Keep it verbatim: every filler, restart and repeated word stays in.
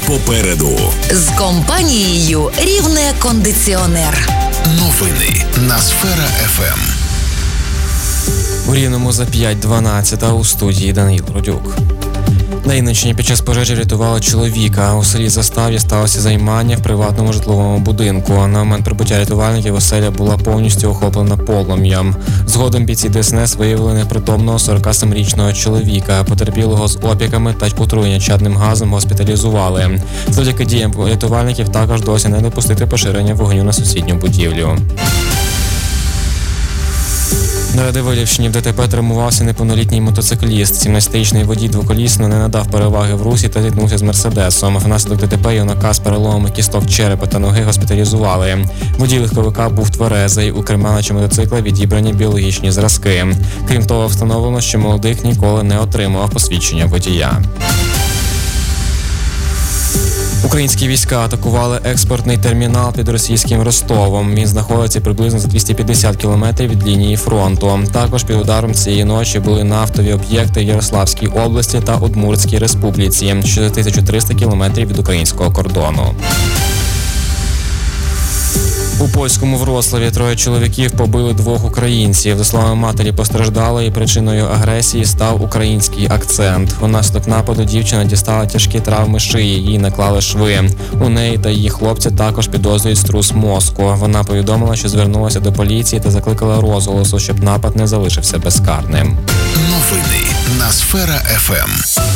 попереду. З компанією «Рівне кондиціонер». Новини на Сфера еф ем. У Рівному за п'ять дванадцять, а у студії Даниїл Родюк. На Рівненщині під час пожежі рятували чоловіка. У селі Застав'я сталося займання в приватному житловому будинку. На момент прибуття рятувальників оселя була повністю охоплена полум'ям. Згодом бійці Де Ес Ен Ес виявили непритомного сорокасемирічного чоловіка. Потерпілого з опіками та отруєння чадним газом госпіталізували. Завдяки діям рятувальників також досі не допустити поширення вогню на сусідню будівлю. На Радивилівщині в Де Те Пе травмувався неповнолітній мотоцикліст. сімнадцятирічний водій двоколісно не надав переваги в русі та зіткнувся з Мерседесом. Внаслідок Де Те Пе юнака з переломами кісток черепа та ноги госпіталізували. Водій легковика був тверезий. У керманича мотоцикла відібрані біологічні зразки. Крім того, встановлено, що молодик ніколи не отримував посвідчення водія. Українські війська атакували експортний термінал під російським Ростовом. Він знаходиться приблизно за двісті п'ятдесят кілометрів від лінії фронту. Також під ударом цієї ночі були нафтові об'єкти в Ярославській області та Удмуртській республіці, що за тисячу триста кілометрів від українського кордону. У польському Вроцлаві троє чоловіків побили двох українців. За словами матері постраждалої, причиною агресії став український акцент. Унаслідок нападу дівчина дістала тяжкі травми шиї, їй наклали шви. У неї та її хлопця також підозрюють струс мозку. Вона повідомила, що звернулася до поліції та закликала розголосу, щоб напад не залишився безкарним. Новини на Сфера еф ем.